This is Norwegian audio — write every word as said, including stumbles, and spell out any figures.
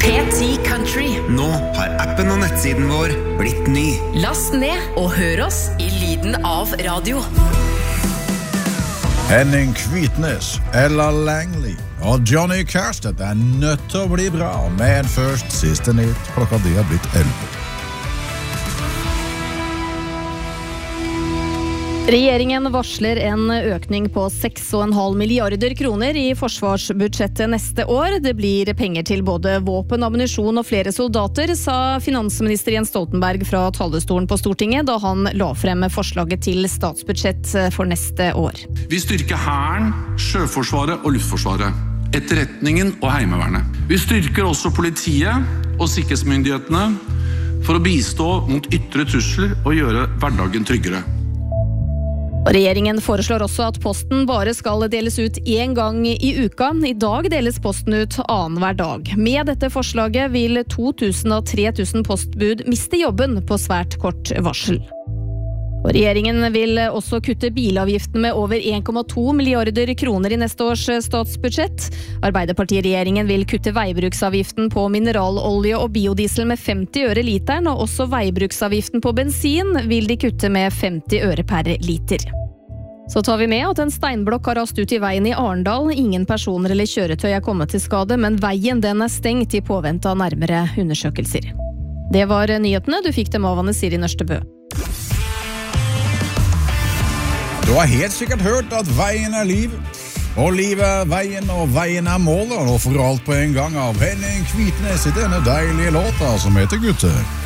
P ti Country. Nå har appen og nettsiden vår blitt ny. Last ned og hør oss i lyden av radio. Henning Kvitnes, Ella Langley og Johnny Carstedt er nødt til å bli bra, men først siste nytt. Klokka de har blitt elleve. Regjeringen varsler en økning på seks komma fem milliarder kroner i forsvarsbudsjettet neste år. Det blir penger til både våpen, ammunisjon og flere soldater, sa finansminister Jens Stoltenberg fra talerstolen på Stortinget da han la frem forslaget til statsbudsjett for neste år. Vi styrker Hæren, Sjøforsvaret og Luftforsvaret, etterretningen og Heimevernet. Vi styrker også politiet og sikkerhetsmyndighetene for å bistå mot ytre trusler og gjøre hverdagen tryggere. Regjeringen foreslår også at posten bare skal deles ut en gang i uka. I dag deles posten ut annen hver dag. Med dette forslaget vil to tusen og tre tusen postbud miste jobben på svært kort varsel. Og regjeringen vil også kutte bilavgiften med over en komma to milliarder kroner i neste års statsbudsjett. Arbeiderpartiregjeringen vil kutte veibruksavgiften på mineralolje og biodiesel med femti øre literen, og også veibruksavgiften på bensin vil de kutte med femti øre per liter. Så tar vi med at en steinblokk har rast ut i veien i Arendal. Ingen personer eller kjøretøy er kommet til skade, men veien den er stengt i påvente av nærmere undersøkelser. Det var nyhetene. Du fikk dem av Anne Siri Nørstebø. Du har helt sikkert hørt at veien er liv, og livet er veien, og veien er målet, og nå får alt på en gang av Henning Kvitnes i denne deilige låta som heter Gutter.